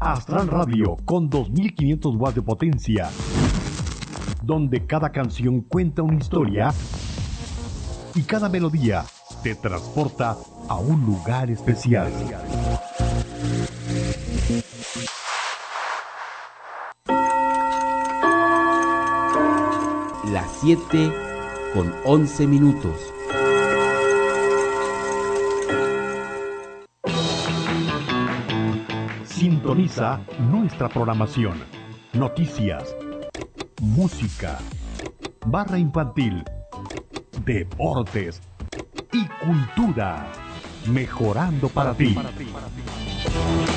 Astral Radio con 2500 watts de potencia, donde cada canción cuenta una historia y cada melodía te transporta a un lugar especial. Las 7:11. Sintoniza nuestra programación, noticias, música, barra infantil, deportes y cultura, mejorando para ti.